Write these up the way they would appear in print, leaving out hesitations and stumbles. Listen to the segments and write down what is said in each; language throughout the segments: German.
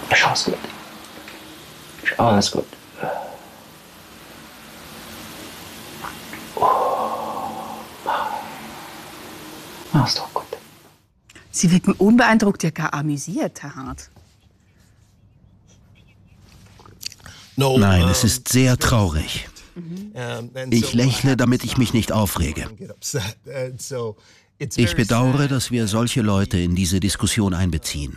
Schau, ist gut. Alles gut. Ist doch gut. Sie wirken unbeeindruckt, ja gar amüsiert, Herr Hart. Nein, es ist sehr traurig. Ich lächle, damit ich mich nicht aufrege. Ich bedauere, dass wir solche Leute in diese Diskussion einbeziehen.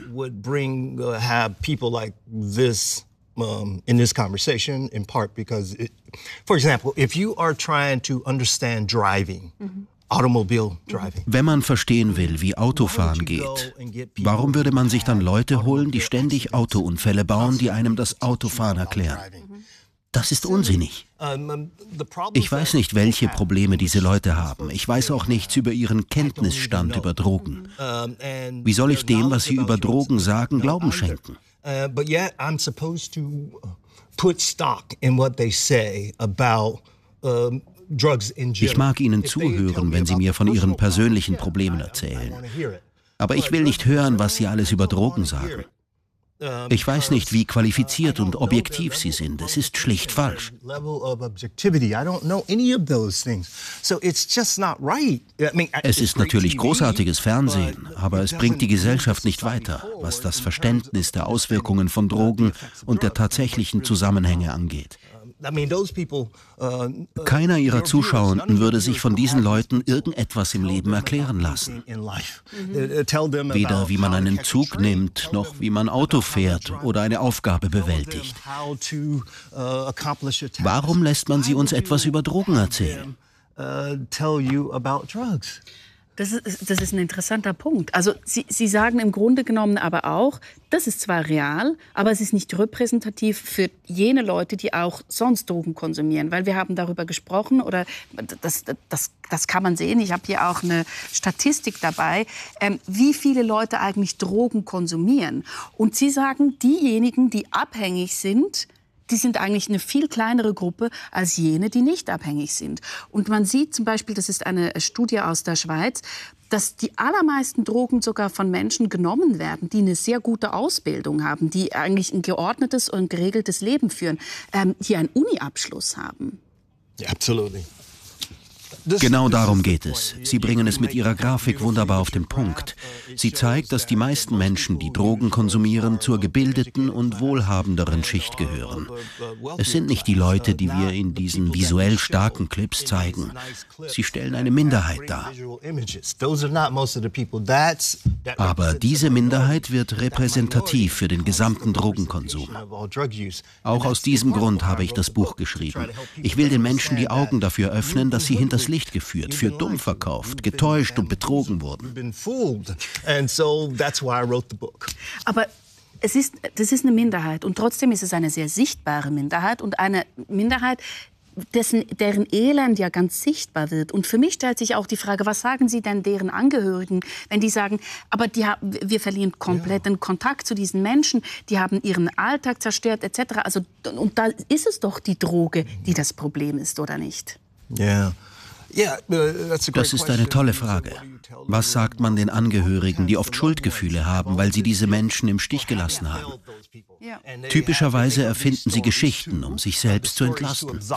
In this conversation, in part because, for example, if you are trying to understand driving, automobile driving. Wenn man verstehen will, wie Autofahren geht, warum würde man sich dann Leute holen, die ständig Autounfälle bauen, die einem das Autofahren erklären? Das ist unsinnig. Ich weiß nicht, welche Probleme diese Leute haben. Ich weiß auch nichts über ihren Kenntnisstand über Drogen. Wie soll ich dem, was sie über Drogen sagen, Glauben schenken? But yet I'm supposed to put stock in what they say about drugs in general. Ich mag ihnen zuhören, wenn sie mir von ihren persönlichen Problemen erzählen. Aber ich will nicht hören, was sie alles über Drogen sagen. Ich weiß nicht, wie qualifiziert und objektiv sie sind. Es ist schlicht falsch. Es ist natürlich großartiges Fernsehen, aber es bringt die Gesellschaft nicht weiter, was das Verständnis der Auswirkungen von Drogen und der tatsächlichen Zusammenhänge angeht. Keiner ihrer Zuschauenden würde sich von diesen Leuten irgendetwas im Leben erklären lassen. Weder wie man einen Zug nimmt, noch wie man Auto fährt oder eine Aufgabe bewältigt. Warum lässt man sie uns etwas über Drogen erzählen? Das ist ein interessanter Punkt. Also Sie sagen im Grunde genommen aber auch, das ist zwar real, aber es ist nicht repräsentativ für jene Leute, die auch sonst Drogen konsumieren. Weil wir haben darüber gesprochen, oder das kann man sehen, ich habe hier auch eine Statistik dabei, wie viele Leute eigentlich Drogen konsumieren. Und Sie sagen, diejenigen, die abhängig sind, die sind eigentlich eine viel kleinere Gruppe als jene, die nicht abhängig sind. Und man sieht zum Beispiel, das ist eine Studie aus der Schweiz, dass die allermeisten Drogen sogar von Menschen genommen werden, die eine sehr gute Ausbildung haben, die eigentlich ein geordnetes und geregeltes Leben führen, die einen Uni-Abschluss haben. Yeah, absolutely. Genau darum geht es. Sie bringen es mit ihrer Grafik wunderbar auf den Punkt. Sie zeigt, dass die meisten Menschen, die Drogen konsumieren, zur gebildeten und wohlhabenderen Schicht gehören. Es sind nicht die Leute, die wir in diesen visuell starken Clips zeigen. Sie stellen eine Minderheit dar. Aber diese Minderheit wird repräsentativ für den gesamten Drogenkonsum. Auch aus diesem Grund habe ich das Buch geschrieben. Ich will den Menschen die Augen dafür öffnen, dass sie hinters Licht geführt, für dumm verkauft, getäuscht und betrogen wurden. Aber das ist eine Minderheit und trotzdem ist es eine sehr sichtbare Minderheit und eine Minderheit, deren Elend ja ganz sichtbar wird. Und für mich stellt sich auch die Frage, was sagen Sie denn deren Angehörigen, wenn die sagen, aber wir verlieren komplett den Kontakt zu diesen Menschen, die haben ihren Alltag zerstört etc. Also, und da ist es doch die Droge, die das Problem ist, oder nicht? Ja. Das ist eine tolle Frage. Was sagt man den Angehörigen, die oft Schuldgefühle haben, weil sie diese Menschen im Stich gelassen haben? Typischerweise erfinden sie Geschichten, um sich selbst zu entlasten. Ich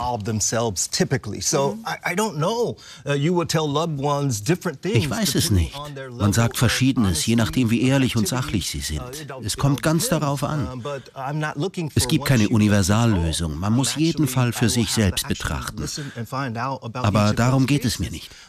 weiß es nicht. Man sagt Verschiedenes, je nachdem, wie ehrlich und sachlich sie sind. Es kommt ganz darauf an. Es gibt keine Universallösung. Man muss jeden Fall für sich selbst betrachten. Aber darum geht es mir nicht.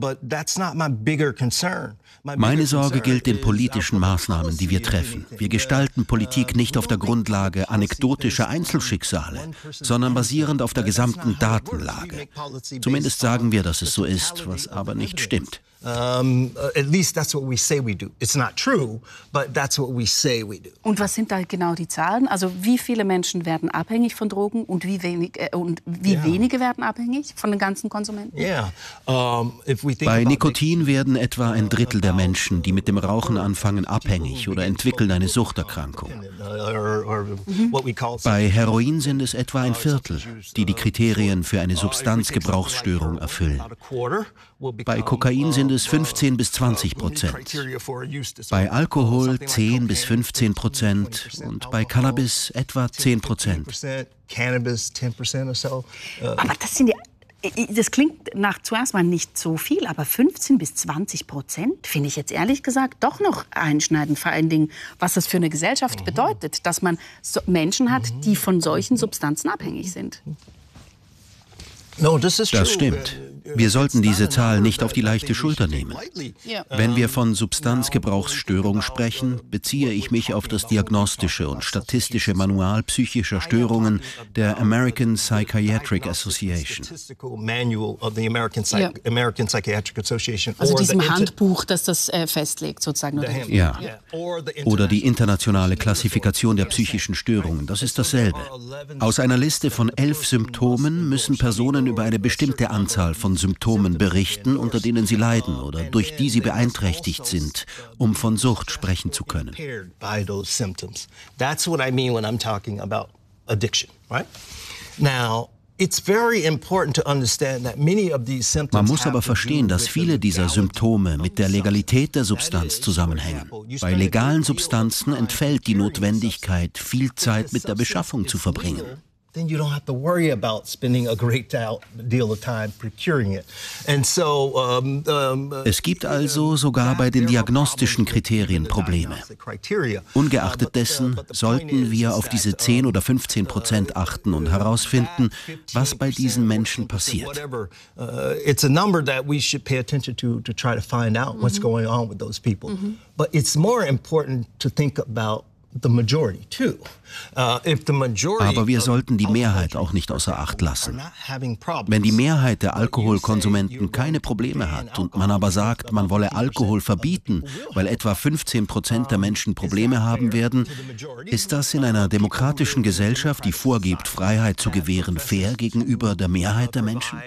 Meine Sorge gilt den politischen Maßnahmen, die wir treffen. Wir gestalten Politik nicht auf der Grundlage anekdotischer Einzelschicksale, sondern basierend auf der gesamten Datenlage. Zumindest sagen wir, dass es so ist, was aber nicht stimmt. At least that's what we say we do. It's not true, but that's what we say we do. Und was sind da genau die Zahlen? Also wie viele Menschen werden abhängig von Drogen und wie wenige werden abhängig von den ganzen Konsumenten? Bei Nikotin werden etwa ein Drittel der Menschen, die mit dem Rauchen anfangen, abhängig oder entwickeln eine Suchterkrankung. Bei Heroin sind es etwa ein Viertel, die die Kriterien für eine Substanzgebrauchsstörung erfüllen. Bei Kokain sind sind es 15 bis 20%. Bei Alkohol 10 bis 15% und bei Cannabis etwa 10%. Aber das klingt zuerst mal nicht so viel, aber 15 bis 20% finde ich jetzt ehrlich gesagt doch noch einschneidend. Vor allen Dingen, was das für eine Gesellschaft bedeutet, dass man Menschen hat, die von solchen Substanzen abhängig sind. Das stimmt. Wir sollten diese Zahl nicht auf die leichte Schulter nehmen. Wenn wir von Substanzgebrauchsstörung sprechen, beziehe ich mich auf das diagnostische und statistische Manual psychischer Störungen der American Psychiatric Association. Also diesem Handbuch, das das festlegt, sozusagen. Ja. Oder die internationale Klassifikation der psychischen Störungen. Das ist dasselbe. Aus einer Liste von 11 Symptomen müssen Personen über eine bestimmte Anzahl von Symptomen berichten, unter denen sie leiden oder durch die sie beeinträchtigt sind, um von Sucht sprechen zu können. Man muss aber verstehen, dass viele dieser Symptome mit der Legalität der Substanz zusammenhängen. Bei legalen Substanzen entfällt die Notwendigkeit, viel Zeit mit der Beschaffung zu verbringen. Then you don't have to worry about spending a great deal of time procuring it. And so, es gibt also sogar bei den diagnostischen Kriterien Probleme. Ungeachtet dessen sollten wir auf diese 10 oder 15% achten und herausfinden, was bei diesen Menschen passiert. It's a number that we should pay attention to try to find out what's going on with those people. But it's more important to think about the majority too. Aber wir sollten die Mehrheit auch nicht außer Acht lassen. Wenn die Mehrheit der Alkoholkonsumenten keine Probleme hat und man aber sagt, man wolle Alkohol verbieten, weil etwa 15% der Menschen Probleme haben werden, ist das in einer demokratischen Gesellschaft, die vorgibt, Freiheit zu gewähren, fair gegenüber der Mehrheit der Menschen?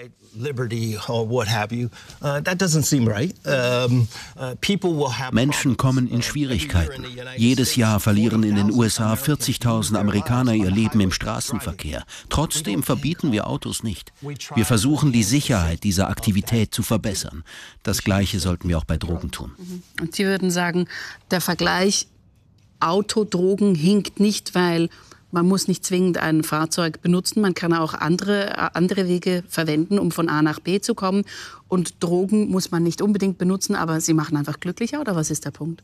Menschen kommen in Schwierigkeiten. Jedes Jahr verlieren in den USA 40.000 Amerikaner ihr Leben im Straßenverkehr. Trotzdem verbieten wir Autos nicht. Wir versuchen, die Sicherheit dieser Aktivität zu verbessern. Das Gleiche sollten wir auch bei Drogen tun. Und Sie würden sagen, der Vergleich Auto-Drogen hinkt nicht, weil man muss nicht zwingend ein Fahrzeug benutzen, man kann auch andere Wege verwenden, um von A nach B zu kommen. Und Drogen muss man nicht unbedingt benutzen, aber sie machen einfach glücklicher, oder was ist der Punkt?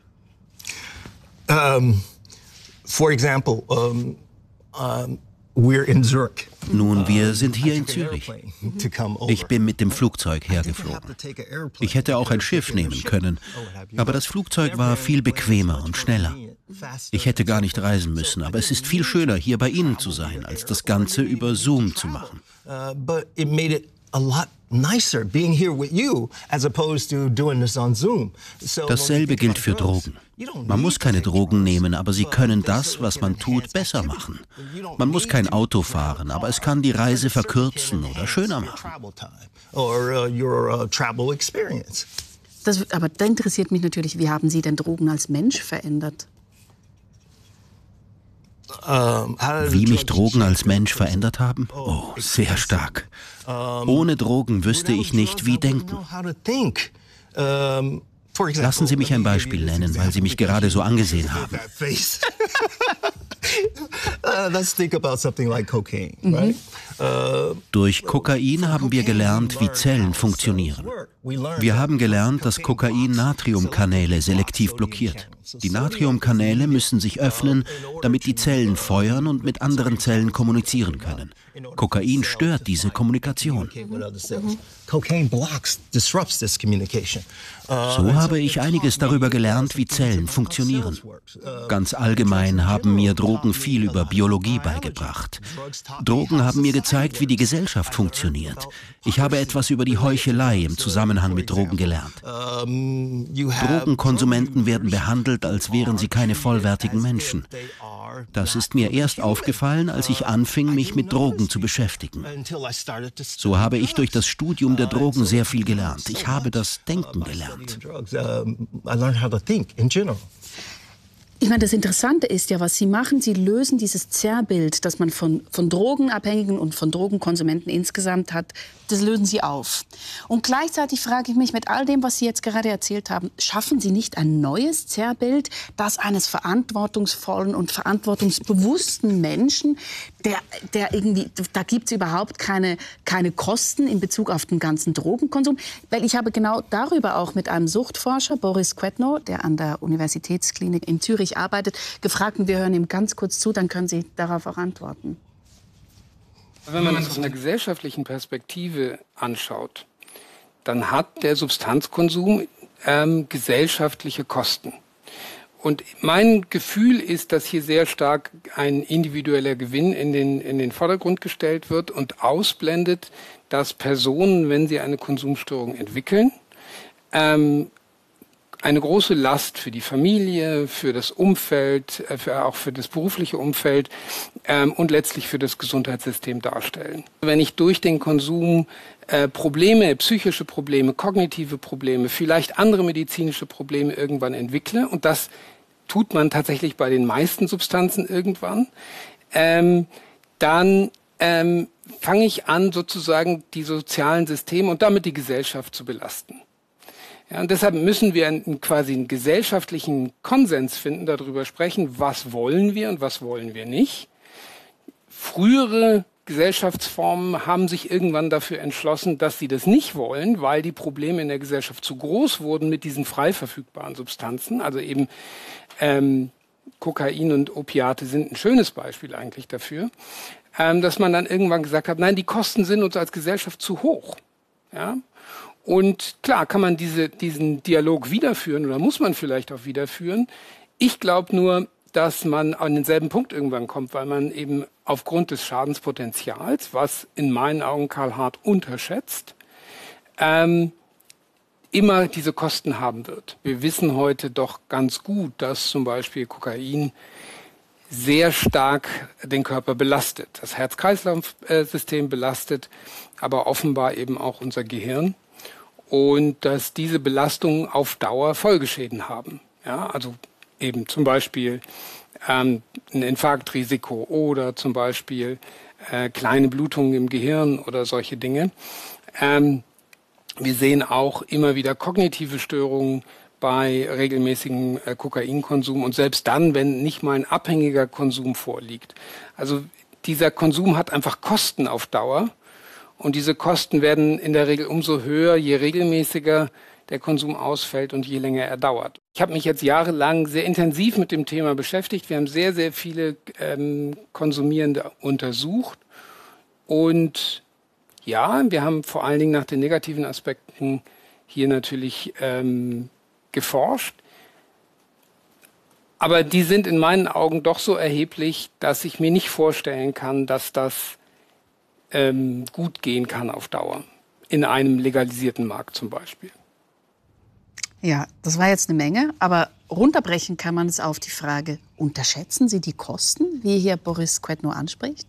For example, we're in Zurich. Nun, wir sind hier in Zürich. Ich bin mit dem Flugzeug hergeflogen. Ich hätte auch ein Schiff nehmen können, aber das Flugzeug war viel bequemer und schneller. Ich hätte gar nicht reisen müssen, aber es ist viel schöner, hier bei Ihnen zu sein, als das Ganze über Zoom zu machen. Dasselbe gilt für Drogen. Man muss keine Drogen nehmen, aber sie können das, was man tut, besser machen. Man muss kein Auto fahren, aber es kann die Reise verkürzen oder schöner machen. Aber da interessiert mich natürlich, wie haben Sie denn Drogen als Mensch verändert? Wie mich Drogen als Mensch verändert haben? Oh, sehr stark. Ohne Drogen wüsste ich nicht, wie denken. Lassen Sie mich ein Beispiel nennen, weil Sie mich gerade so angesehen haben. Durch Kokain haben wir gelernt, wie Zellen funktionieren. Wir haben gelernt, dass Kokain Natriumkanäle selektiv blockiert. Die Natriumkanäle müssen sich öffnen, damit die Zellen feuern und mit anderen Zellen kommunizieren können. Kokain stört diese Kommunikation. So habe ich einiges darüber gelernt, wie Zellen funktionieren. Ganz allgemein haben mir Drogen viel über Biologie beigebracht. Drogen haben mir gezeigt, wie die Gesellschaft funktioniert. Ich habe etwas über die Heuchelei im Zusammenhang mit Drogen gelernt. Drogenkonsumenten werden behandelt, als wären sie keine vollwertigen Menschen. Das ist mir erst aufgefallen, als ich anfing, mich mit Drogen zu beschäftigen. So habe ich durch das Studium der Drogen sehr viel gelernt. Ich habe das Denken gelernt. Ich meine, das Interessante ist ja, was Sie machen, Sie lösen dieses Zerrbild, das man von Drogenabhängigen und von Drogenkonsumenten insgesamt hat, das lösen Sie auf. Und gleichzeitig frage ich mich, mit all dem, was Sie jetzt gerade erzählt haben, schaffen Sie nicht ein neues Zerrbild, das eines verantwortungsvollen und verantwortungsbewussten Menschen, der irgendwie, da gibt es überhaupt keine Kosten in Bezug auf den ganzen Drogenkonsum? Weil ich habe genau darüber auch mit einem Suchtforscher, Boris Quetno, der an der Universitätsklinik in Zürich arbeitet, gefragt, und wir hören ihm ganz kurz zu, dann können Sie darauf auch antworten. Wenn man das aus einer gesellschaftlichen Perspektive anschaut, dann hat der Substanzkonsum gesellschaftliche Kosten. Und mein Gefühl ist, dass hier sehr stark ein individueller Gewinn in den Vordergrund gestellt wird und ausblendet, dass Personen, wenn sie eine Konsumstörung entwickeln, eine große Last für die Familie, für das Umfeld, auch für das berufliche Umfeld und letztlich für das Gesundheitssystem darstellen. Wenn ich durch den Konsum Probleme, psychische Probleme, kognitive Probleme, vielleicht andere medizinische Probleme irgendwann entwickle, und das tut man tatsächlich bei den meisten Substanzen irgendwann, dann fange ich an, sozusagen die sozialen Systeme und damit die Gesellschaft zu belasten. Ja, und deshalb müssen wir quasi einen gesellschaftlichen Konsens finden, darüber sprechen, was wollen wir und was wollen wir nicht. Frühere Gesellschaftsformen haben sich irgendwann dafür entschlossen, dass sie das nicht wollen, weil die Probleme in der Gesellschaft zu groß wurden mit diesen frei verfügbaren Substanzen. Also eben Kokain und Opiate sind ein schönes Beispiel eigentlich dafür, dass man dann irgendwann gesagt hat, nein, die Kosten sind uns als Gesellschaft zu hoch. Ja? Und klar kann man diesen Dialog wiederführen oder muss man vielleicht auch wiederführen. Ich glaube nur, dass man an denselben Punkt irgendwann kommt, weil man eben aufgrund des Schadenspotenzials, was in meinen Augen Karl Hart unterschätzt, immer diese Kosten haben wird. Wir wissen heute doch ganz gut, dass zum Beispiel Kokain sehr stark den Körper belastet, das Herz-Kreislauf-System belastet, aber offenbar eben auch unser Gehirn. Und dass diese Belastungen auf Dauer Folgeschäden haben. Ja, also eben zum Beispiel ein Infarktrisiko oder zum Beispiel kleine Blutungen im Gehirn oder solche Dinge. Wir sehen auch immer wieder kognitive Störungen bei regelmäßigem Kokainkonsum und selbst dann, wenn nicht mal ein abhängiger Konsum vorliegt. Also dieser Konsum hat einfach Kosten auf Dauer. Und diese Kosten werden in der Regel umso höher, je regelmäßiger der Konsum ausfällt und je länger er dauert. Ich habe mich jetzt jahrelang sehr intensiv mit dem Thema beschäftigt. Wir haben sehr, sehr viele Konsumierende untersucht. Und ja, wir haben vor allen Dingen nach den negativen Aspekten hier natürlich geforscht. Aber die sind in meinen Augen doch so erheblich, dass ich mir nicht vorstellen kann, dass das gut gehen kann auf Dauer. In einem legalisierten Markt zum Beispiel. Ja, das war jetzt eine Menge, aber runterbrechen kann man es auf die Frage, unterschätzen Sie die Kosten, wie hier Boris Quetno anspricht?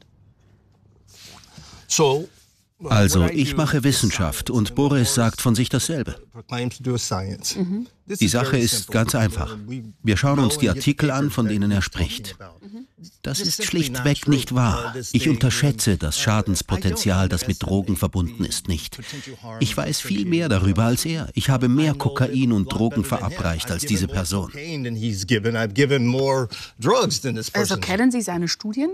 Also, ich mache Wissenschaft und Boris sagt von sich dasselbe. Die Sache ist ganz einfach. Wir schauen uns die Artikel an, von denen er spricht. Das ist schlichtweg nicht wahr. Ich unterschätze das Schadenspotenzial, das mit Drogen verbunden ist, nicht. Ich weiß viel mehr darüber als er. Ich habe mehr Kokain und Drogen verabreicht als diese Person. Also kennen Sie seine Studien?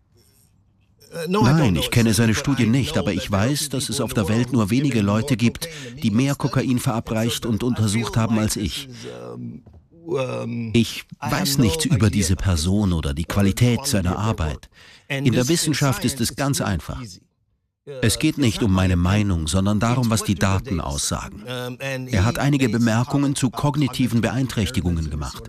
Nein, ich kenne seine Studien nicht, aber ich weiß, dass es auf der Welt nur wenige Leute gibt, die mehr Kokain verabreicht und untersucht haben als ich. Ich weiß nichts über diese Person oder die Qualität seiner Arbeit. In der Wissenschaft ist es ganz einfach. Es geht nicht um meine Meinung, sondern darum, was die Daten aussagen. Er hat einige Bemerkungen zu kognitiven Beeinträchtigungen gemacht.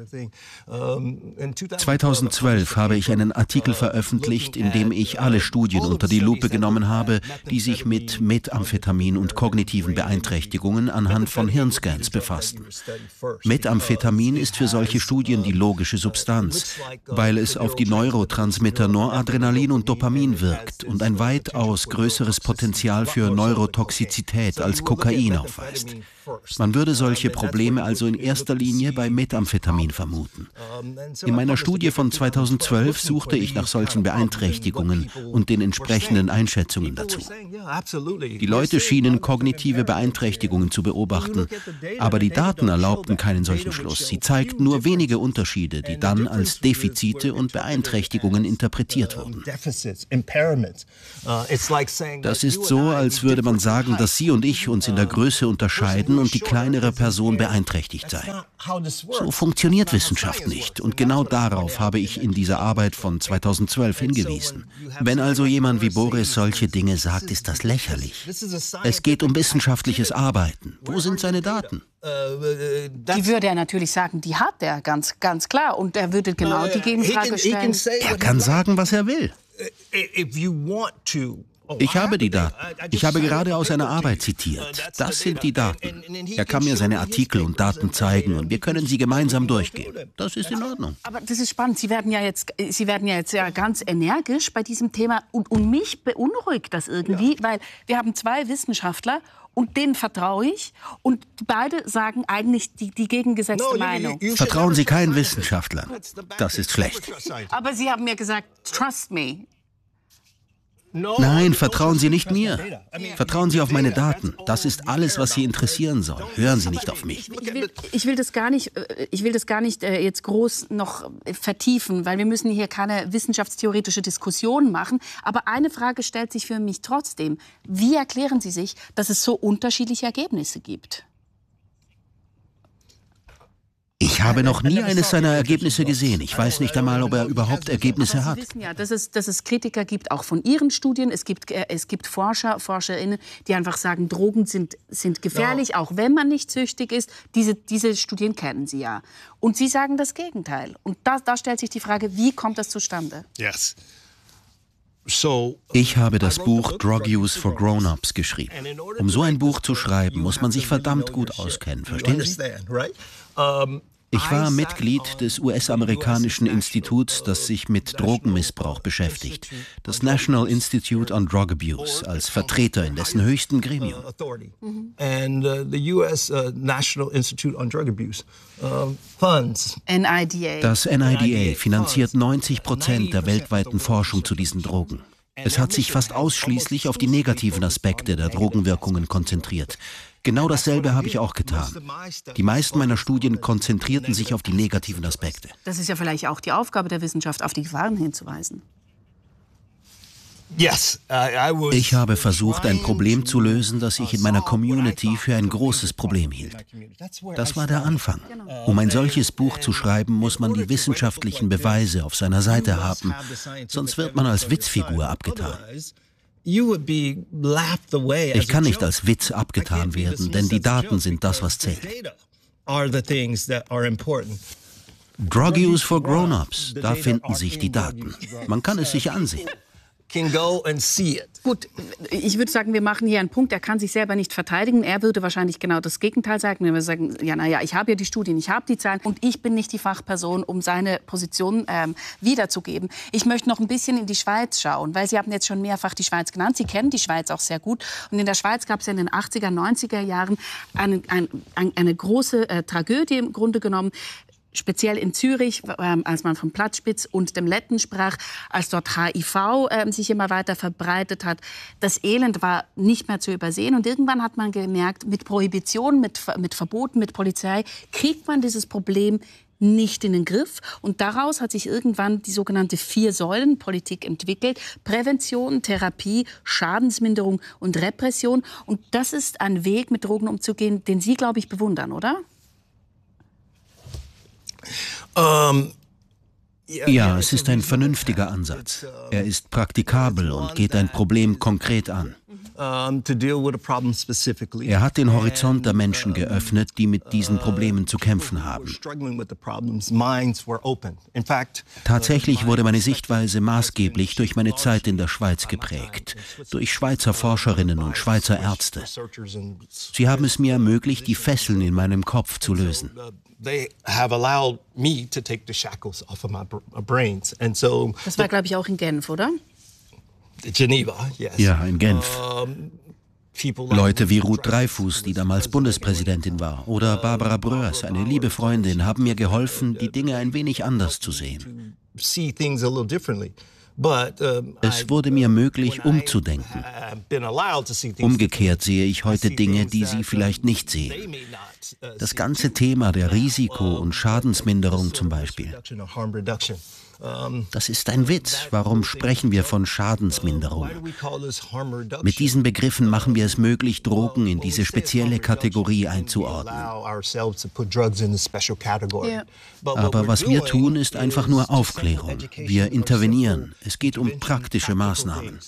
2012 habe ich einen Artikel veröffentlicht, in dem ich alle Studien unter die Lupe genommen habe, die sich mit Methamphetamin und kognitiven Beeinträchtigungen anhand von Hirnscans befassten. Methamphetamin ist für solche Studien die logische Substanz, weil es auf die Neurotransmitter Noradrenalin und Dopamin wirkt und ein weitaus größeres höheres Potenzial für Neurotoxizität als Kokain aufweist. Man würde solche Probleme also in erster Linie bei Methamphetamin vermuten. In meiner Studie von 2012 suchte ich nach solchen Beeinträchtigungen und den entsprechenden Einschätzungen dazu. Die Leute schienen kognitive Beeinträchtigungen zu beobachten, aber die Daten erlaubten keinen solchen Schluss. Sie zeigten nur wenige Unterschiede, die dann als Defizite und Beeinträchtigungen interpretiert wurden. Das ist so, als würde man sagen, dass Sie und ich uns in der Größe unterscheiden und die kleinere Person beeinträchtigt sei. So funktioniert Wissenschaft nicht und genau darauf habe ich in dieser Arbeit von 2012 hingewiesen. Wenn also jemand wie Boris solche Dinge sagt, ist das lächerlich. Es geht um wissenschaftliches Arbeiten. Wo sind seine Daten? Die würde er natürlich sagen, die hat er, ganz klar. Und er würde genau die Gegenfrage stellen. Er kann sagen, was er will. Ich habe die Daten. Ich habe gerade aus einer Arbeit zitiert. Das sind die Daten. Er kann mir seine Artikel und Daten zeigen und wir können sie gemeinsam durchgehen. Das ist in Ordnung. Aber das ist spannend. Sie werden ja jetzt ja ganz energisch bei diesem Thema. Und mich beunruhigt das irgendwie, weil wir haben zwei Wissenschaftler und denen vertraue ich. Und beide sagen eigentlich die gegengesetzte Meinung. Vertrauen Sie keinen Wissenschaftlern. Das ist schlecht. Aber Sie haben mir gesagt, trust me. Nein, vertrauen Sie nicht mir. Vertrauen Sie auf meine Daten. Das ist alles, was Sie interessieren soll. Hören Sie nicht auf mich. Ich will das gar nicht jetzt groß noch vertiefen, weil wir müssen hier keine wissenschaftstheoretische Diskussion machen. Aber eine Frage stellt sich für mich trotzdem. Wie erklären Sie sich, dass es so unterschiedliche Ergebnisse gibt? Ich habe noch nie eines seiner Ergebnisse gesehen. Ich weiß nicht einmal, ob er überhaupt Ergebnisse hat. Sie wissen ja, dass es Kritiker gibt, auch von Ihren Studien. Es gibt Forscherinnen, die einfach sagen, Drogen sind gefährlich, auch wenn man nicht süchtig ist. Diese Studien kennen Sie ja. Und Sie sagen das Gegenteil. Und da stellt sich die Frage, wie kommt das zustande? Yes. Ich habe das Buch Drug Use for Grown-Ups geschrieben. Um so ein Buch zu schreiben, muss man sich verdammt gut auskennen, verstehen Sie? Ich war Mitglied des US-amerikanischen Instituts, das sich mit Drogenmissbrauch beschäftigt, das National Institute on Drug Abuse, als Vertreter in dessen höchsten Gremium. Das NIDA finanziert 90% der weltweiten Forschung zu diesen Drogen. Es hat sich fast ausschließlich auf die negativen Aspekte der Drogenwirkungen konzentriert. Genau dasselbe habe ich auch getan. Die meisten meiner Studien konzentrierten sich auf die negativen Aspekte. Das ist ja vielleicht auch die Aufgabe der Wissenschaft, auf die Gefahren hinzuweisen. Ich habe versucht, ein Problem zu lösen, das ich in meiner Community für ein großes Problem hielt. Das war der Anfang. Um ein solches Buch zu schreiben, muss man die wissenschaftlichen Beweise auf seiner Seite haben, sonst wird man als Witzfigur abgetan. Ich kann nicht als Witz abgetan werden, denn die Daten sind das, was zählt. Drug Use for Grown-Ups, da finden sich die Daten. Man kann es sich ansehen. Gut, ich würde sagen, wir machen hier einen Punkt. Er kann sich selber nicht verteidigen. Er würde wahrscheinlich genau das Gegenteil sagen. Er würde sagen, ja, naja, ich habe ja die Studien, ich habe die Zahlen und ich bin nicht die Fachperson, um seine Position wiederzugeben. Ich möchte noch ein bisschen in die Schweiz schauen, weil Sie haben jetzt schon mehrfach die Schweiz genannt. Sie kennen die Schweiz auch sehr gut. Und in der Schweiz gab es ja in den 80er, 90er Jahren eine große Tragödie im Grunde genommen. Speziell in Zürich, als man vom Platzspitz und dem Letten sprach, als dort HIV sich immer weiter verbreitet hat. Das Elend war nicht mehr zu übersehen. Und irgendwann hat man gemerkt, mit Prohibition, mit Verboten, mit Polizei kriegt man dieses Problem nicht in den Griff. Und daraus hat sich irgendwann die sogenannte 4-Säulen-Politik entwickelt. Prävention, Therapie, Schadensminderung und Repression. Und das ist ein Weg, mit Drogen umzugehen, den Sie, glaube ich, bewundern, oder? Ja, es ist ein vernünftiger Ansatz. Er ist praktikabel und geht ein Problem konkret an. Er hat den Horizont der Menschen geöffnet, die mit diesen Problemen zu kämpfen haben. Tatsächlich wurde meine Sichtweise maßgeblich durch meine Zeit in der Schweiz geprägt, durch Schweizer Forscherinnen und Schweizer Ärzte. Sie haben es mir ermöglicht, die Fesseln in meinem Kopf zu lösen. Das war, glaube ich, auch in Genf, oder? Geneva, yes. Ja, in Genf. Leute wie Ruth Dreifuss, die damals Bundespräsidentin war, oder Barbara Bröers, eine liebe Freundin, haben mir geholfen, die Dinge ein wenig anders zu sehen. Es wurde mir möglich, umzudenken. Umgekehrt sehe ich heute Dinge, die Sie vielleicht nicht sehen. Das ganze Thema der Risiko- und Schadensminderung zum Beispiel. Das ist ein Witz. Warum sprechen wir von Schadensminderung? Mit diesen Begriffen machen wir es möglich, Drogen in diese spezielle Kategorie einzuordnen. Aber was wir tun, ist einfach nur Aufklärung. Wir intervenieren. Es geht um praktische Maßnahmen.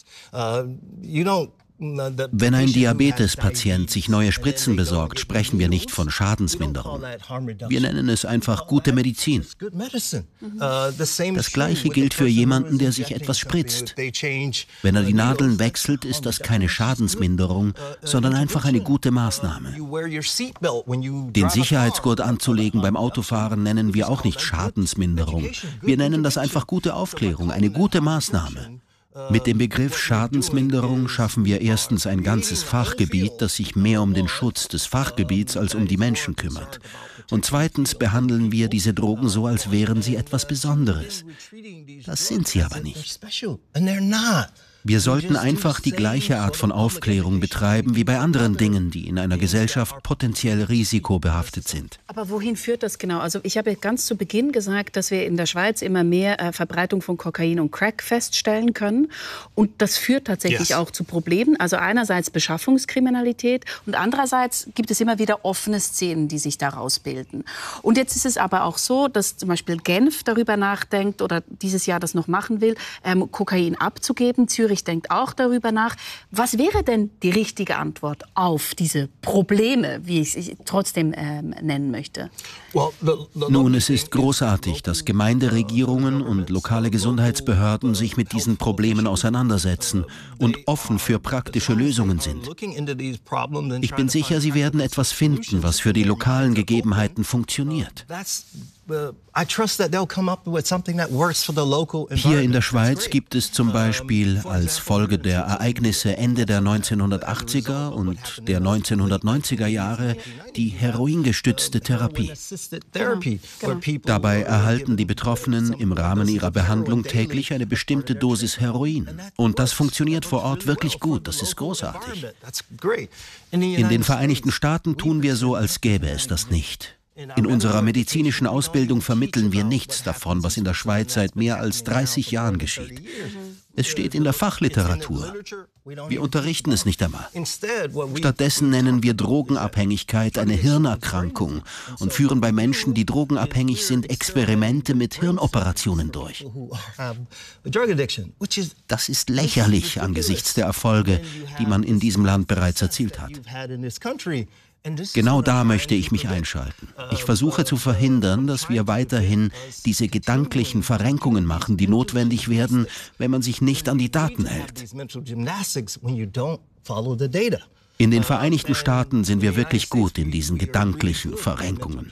Wenn ein Diabetespatient sich neue Spritzen besorgt, sprechen wir nicht von Schadensminderung. Wir nennen es einfach gute Medizin. Das Gleiche gilt für jemanden, der sich etwas spritzt. Wenn er die Nadeln wechselt, ist das keine Schadensminderung, sondern einfach eine gute Maßnahme. Den Sicherheitsgurt anzulegen beim Autofahren nennen wir auch nicht Schadensminderung. Wir nennen das einfach gute Aufklärung, eine gute Maßnahme. Mit dem Begriff Schadensminderung schaffen wir erstens ein ganzes Fachgebiet, das sich mehr um den Schutz des Fachgebiets als um die Menschen kümmert. Und zweitens behandeln wir diese Drogen so, als wären sie etwas Besonderes. Das sind sie aber nicht. Wir sollten einfach die gleiche Art von Aufklärung betreiben wie bei anderen Dingen, die in einer Gesellschaft potenziell risikobehaftet sind. Aber wohin führt das genau? Also ich habe ja ganz zu Beginn gesagt, dass wir in der Schweiz immer mehr Verbreitung von Kokain und Crack feststellen können. Und das führt tatsächlich auch zu Problemen. Also einerseits Beschaffungskriminalität und andererseits gibt es immer wieder offene Szenen, die sich daraus bilden. Und jetzt ist es aber auch so, dass zum Beispiel Genf darüber nachdenkt oder dieses Jahr das noch machen will, Kokain abzugeben. Zürich denkt auch darüber nach. Was wäre denn die richtige Antwort auf diese Probleme, wie ich sie trotzdem nennen möchte? Nun, es ist großartig, dass Gemeinderegierungen und lokale Gesundheitsbehörden sich mit diesen Problemen auseinandersetzen und offen für praktische Lösungen sind. Ich bin sicher, sie werden etwas finden, was für die lokalen Gegebenheiten funktioniert. Hier in der Schweiz gibt es zum Beispiel als Folge der Ereignisse Ende der 1980er und der 1990er Jahre die heroingestützte Therapie. Dabei erhalten die Betroffenen im Rahmen ihrer Behandlung täglich eine bestimmte Dosis Heroin. Und das funktioniert vor Ort wirklich gut. Das ist großartig. In den Vereinigten Staaten tun wir so, als gäbe es das nicht. In unserer medizinischen Ausbildung vermitteln wir nichts davon, was in der Schweiz seit mehr als 30 Jahren geschieht. Es steht in der Fachliteratur. Wir unterrichten es nicht einmal. Stattdessen nennen wir Drogenabhängigkeit eine Hirnerkrankung und führen bei Menschen, die drogenabhängig sind, Experimente mit Hirnoperationen durch. Das ist lächerlich angesichts der Erfolge, die man in diesem Land bereits erzielt hat. Genau da möchte ich mich einschalten. Ich versuche zu verhindern, dass wir weiterhin diese gedanklichen Verrenkungen machen, die notwendig werden, wenn man sich nicht an die Daten hält. In den Vereinigten Staaten sind wir wirklich gut in diesen gedanklichen Verrenkungen.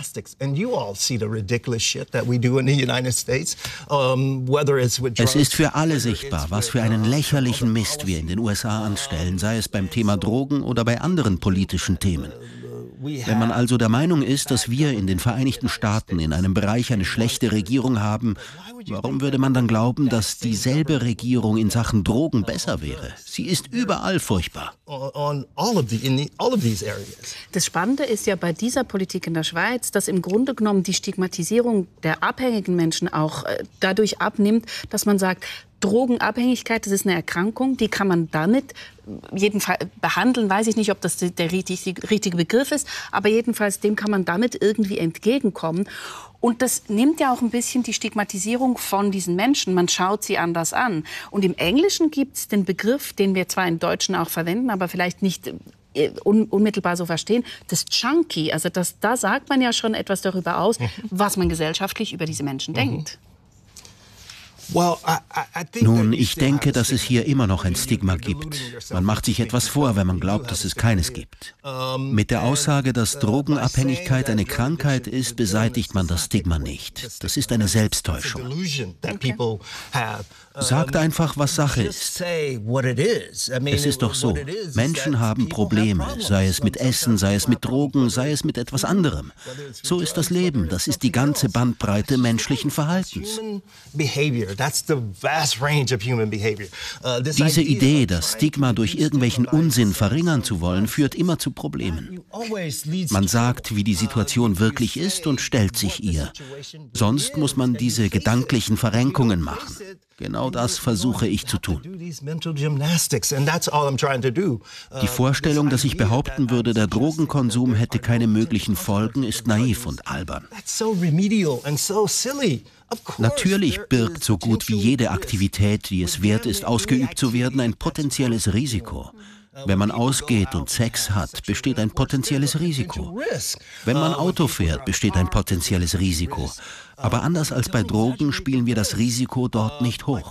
Es ist für alle sichtbar, was für einen lächerlichen Mist wir in den USA anstellen, sei es beim Thema Drogen oder bei anderen politischen Themen. Wenn man also der Meinung ist, dass wir in den Vereinigten Staaten in einem Bereich eine schlechte Regierung haben, warum würde man dann glauben, dass dieselbe Regierung in Sachen Drogen besser wäre? Sie ist überall furchtbar. Das Spannende ist ja bei dieser Politik in der Schweiz, dass im Grunde genommen die Stigmatisierung der abhängigen Menschen auch dadurch abnimmt, dass man sagt, Drogenabhängigkeit, das ist eine Erkrankung, die kann man damit jedenfalls behandeln, weiß ich nicht, ob das der richtige Begriff ist, aber jedenfalls dem kann man damit irgendwie entgegenkommen. Und das nimmt ja auch ein bisschen die Stigmatisierung von diesen Menschen. Man schaut sie anders an. Und im Englischen gibt es den Begriff, den wir zwar im Deutschen auch verwenden, aber vielleicht nicht unmittelbar so verstehen, das Junkie. Also da sagt man ja schon etwas darüber aus, was man gesellschaftlich über diese Menschen denkt. Nun, ich denke, dass es hier immer noch ein Stigma gibt. Man macht sich etwas vor, wenn man glaubt, dass es keines gibt. Mit der Aussage, dass Drogenabhängigkeit eine Krankheit ist, beseitigt man das Stigma nicht. Das ist eine Selbsttäuschung. Sagt einfach, was Sache ist. Es ist doch so, Menschen haben Probleme, sei es mit Essen, sei es mit Drogen, sei es mit etwas anderem. So ist das Leben, das ist die ganze Bandbreite menschlichen Verhaltens. Diese Idee, das Stigma durch irgendwelchen Unsinn verringern zu wollen, führt immer zu Problemen. Man sagt, wie die Situation wirklich ist und stellt sich ihr. Sonst muss man diese gedanklichen Verrenkungen machen. Genau das versuche ich zu tun. Die Vorstellung, dass ich behaupten würde, der Drogenkonsum hätte keine möglichen Folgen, ist naiv und albern. Natürlich birgt so gut wie jede Aktivität, die es wert ist, ausgeübt zu werden, ein potenzielles Risiko. Wenn man ausgeht und Sex hat, besteht ein potenzielles Risiko. Wenn man Auto fährt, besteht ein potenzielles Risiko. Aber anders als bei Drogen spielen wir das Risiko dort nicht hoch.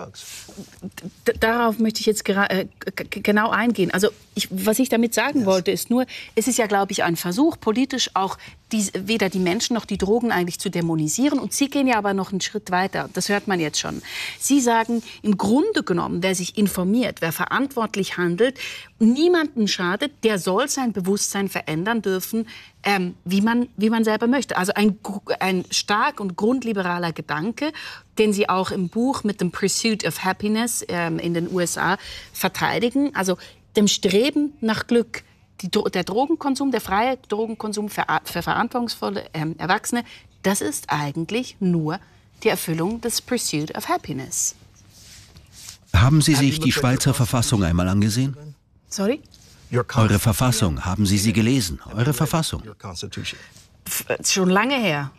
Darauf möchte ich jetzt genau eingehen. Also was ich damit sagen wollte, ist nur, es ist ja, glaube ich, ein Versuch, politisch auch weder die Menschen noch die Drogen eigentlich zu dämonisieren. Und Sie gehen ja aber noch einen Schritt weiter. Das hört man jetzt schon. Sie sagen, im Grunde genommen, wer sich informiert, wer verantwortlich handelt, niemandem schadet, der soll sein Bewusstsein verändern dürfen, wie man selber möchte. Also ein stark und grundliberaler Gedanke, den Sie auch im Buch mit dem Pursuit of Happiness in den USA verteidigen. Also dem Streben nach Glück. Der Drogenkonsum, der freie Drogenkonsum für verantwortungsvolle Erwachsene, das ist eigentlich nur die Erfüllung des Pursuit of Happiness. Haben Sie sich die Schweizer Verfassung einmal angesehen? Sorry? Eure Verfassung, haben Sie sie gelesen? Eure Verfassung? Schon lange her.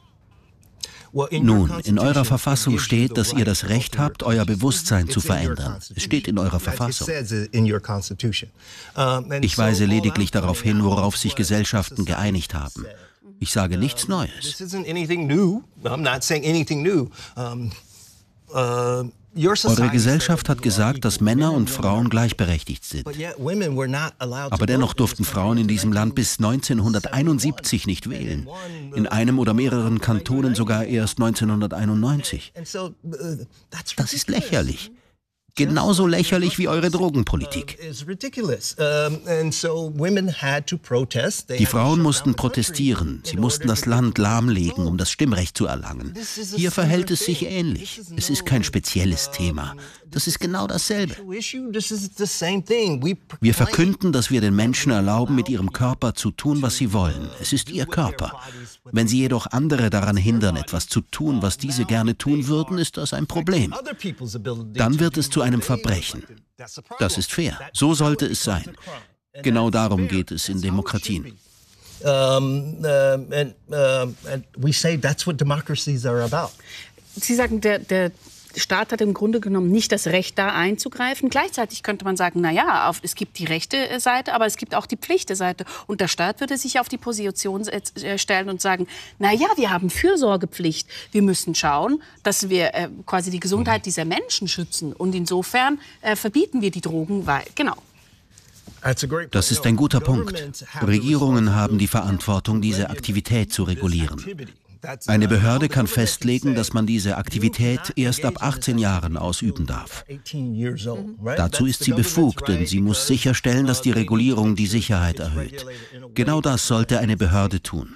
Nun, in eurer Verfassung steht, dass ihr das Recht habt, euer Bewusstsein zu verändern. Es steht in eurer Verfassung. Ich weise lediglich darauf hin, worauf sich Gesellschaften geeinigt haben. Ich sage nichts Neues. Eure Gesellschaft hat gesagt, dass Männer und Frauen gleichberechtigt sind. Aber dennoch durften Frauen in diesem Land bis 1971 nicht wählen. In einem oder mehreren Kantonen sogar erst 1991. Das ist lächerlich. Genauso lächerlich wie eure Drogenpolitik. Die Frauen mussten protestieren. Sie mussten das Land lahmlegen, um das Stimmrecht zu erlangen. Hier verhält es sich ähnlich. Es ist kein spezielles Thema. Das ist genau dasselbe. Wir verkünden, dass wir den Menschen erlauben, mit ihrem Körper zu tun, was sie wollen. Es ist ihr Körper. Wenn sie jedoch andere daran hindern, etwas zu tun, was diese gerne tun würden, ist das ein Problem. Dann wird es zu einem Verbrechen. Das ist fair. So sollte es sein. Genau darum geht es in Demokratien. Sie sagen, der Staat hat im Grunde genommen nicht das Recht, da einzugreifen. Gleichzeitig könnte man sagen, naja, es gibt die rechte Seite, aber es gibt auch die Pflichtseite. Und der Staat würde sich auf die Position stellen und sagen, naja, wir haben Fürsorgepflicht. Wir müssen schauen, dass wir quasi die Gesundheit dieser Menschen schützen. Und insofern verbieten wir die Drogen, weil, genau. Das ist ein guter Punkt. Regierungen haben die Verantwortung, diese Aktivität zu regulieren. Eine Behörde kann festlegen, dass man diese Aktivität erst ab 18 Jahren ausüben darf. Dazu ist sie befugt, denn sie muss sicherstellen, dass die Regulierung die Sicherheit erhöht. Genau das sollte eine Behörde tun.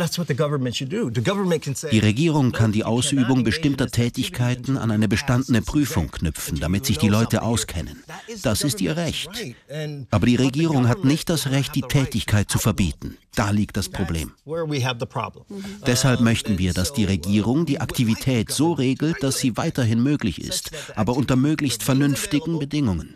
Die Regierung kann die Ausübung bestimmter Tätigkeiten an eine bestandene Prüfung knüpfen, damit sich die Leute auskennen. Das ist ihr Recht. Aber die Regierung hat nicht das Recht, die Tätigkeit zu verbieten. Da liegt das Problem. Deshalb möchten wir, dass die Regierung die Aktivität so regelt, dass sie weiterhin möglich ist, aber unter möglichst vernünftigen Bedingungen.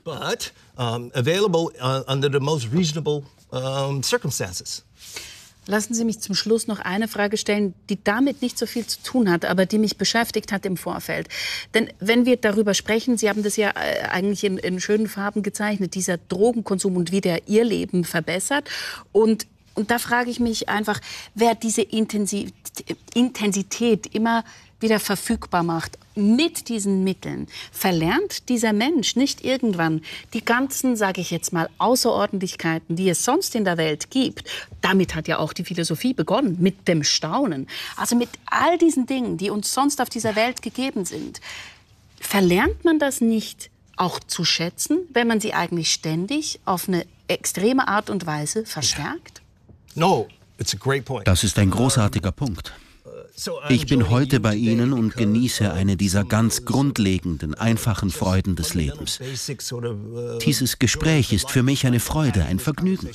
Lassen Sie mich zum Schluss noch eine Frage stellen, die damit nicht so viel zu tun hat, aber die mich beschäftigt hat im Vorfeld. Denn wenn wir darüber sprechen, Sie haben das ja eigentlich in schönen Farben gezeichnet, dieser Drogenkonsum und wie der Ihr Leben verbessert. Und da frage ich mich einfach, wer diese Intensität immer wieder verfügbar macht, mit diesen Mitteln, verlernt dieser Mensch nicht irgendwann die ganzen, sage ich jetzt mal, Außerordentlichkeiten, die es sonst in der Welt gibt. Damit hat ja auch die Philosophie begonnen, mit dem Staunen. Also mit all diesen Dingen, die uns sonst auf dieser Welt gegeben sind. Verlernt man das nicht auch zu schätzen, wenn man sie eigentlich ständig auf eine extreme Art und Weise verstärkt? No, it's a great point. Das ist ein großartiger Punkt. Ich bin heute bei Ihnen und genieße eine dieser ganz grundlegenden, einfachen Freuden des Lebens. Dieses Gespräch ist für mich eine Freude, ein Vergnügen.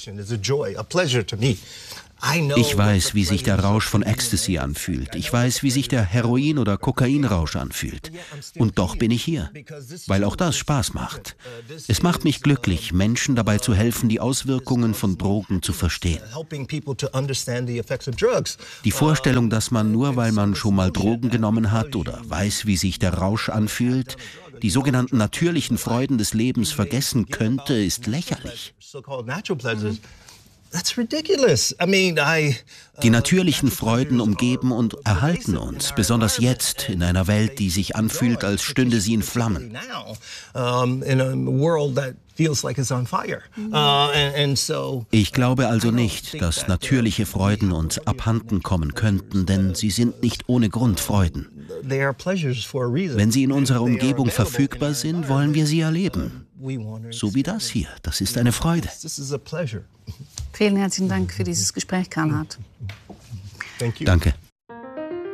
Ich weiß, wie sich der Rausch von Ecstasy anfühlt. Ich weiß, wie sich der Heroin- oder Kokainrausch anfühlt. Und doch bin ich hier, weil auch das Spaß macht. Es macht mich glücklich, Menschen dabei zu helfen, die Auswirkungen von Drogen zu verstehen. Die Vorstellung, dass man nur, weil man schon mal Drogen genommen hat oder weiß, wie sich der Rausch anfühlt, die sogenannten natürlichen Freuden des Lebens vergessen könnte, ist lächerlich. Die natürlichen Freuden umgeben und erhalten uns, besonders jetzt in einer Welt, die sich anfühlt, als stünde sie in Flammen. Ich glaube also nicht, dass natürliche Freuden uns abhanden kommen könnten, denn sie sind nicht ohne Grund Freuden. Wenn sie in unserer Umgebung verfügbar sind, wollen wir sie erleben. So wie das hier. Das ist eine Freude. Vielen herzlichen Dank für dieses Gespräch, Karl Hart. Danke.